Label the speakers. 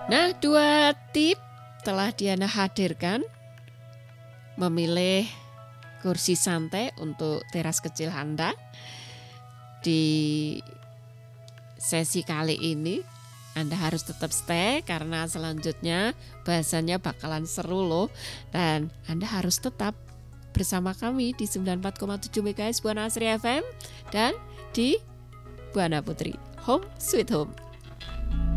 Speaker 1: Nah, 2 tip telah Diana hadirkan. Memilih kursi santai untuk teras kecil Anda di sesi kali ini. Anda harus tetap stay karena selanjutnya bahasannya bakalan seru loh. Dan Anda harus tetap bersama kami di 94,7 MHz Buana Asri FM dan di Buana Putri Home Sweet Home.